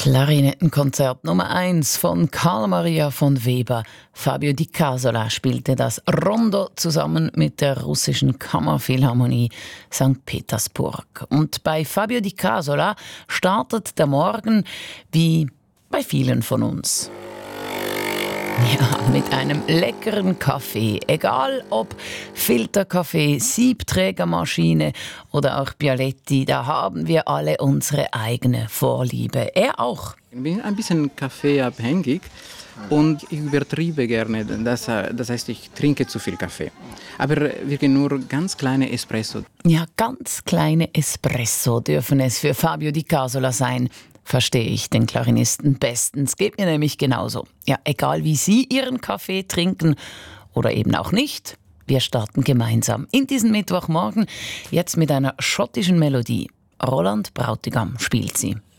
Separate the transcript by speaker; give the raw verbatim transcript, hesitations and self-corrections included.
Speaker 1: Klarinettenkonzert Nummer eins von Carl Maria von Weber. Fabio Di Casola spielte das Rondo zusammen mit der russischen Kammerphilharmonie Sankt Petersburg. Und bei Fabio Di Casola startet der Morgen wie bei vielen von uns. Ja, mit einem leckeren Kaffee. Egal ob Filterkaffee, Siebträgermaschine oder auch Bialetti, da haben wir alle unsere eigene Vorliebe. Er auch.
Speaker 2: Ich bin ein bisschen kaffeeabhängig und ich übertriebe gerne. Das, das heißt, ich trinke zu viel Kaffee. Aber wirklich nur ganz kleine Espresso.
Speaker 1: Ja, ganz kleine Espresso dürfen es für Fabio Di Casola sein. Verstehe ich den Klarinisten bestens. Geht mir nämlich genauso. Ja, egal wie Sie Ihren Kaffee trinken oder eben auch nicht, wir starten gemeinsam in diesen Mittwochmorgen jetzt mit einer schottischen Melodie. Roland Brautigam spielt sie.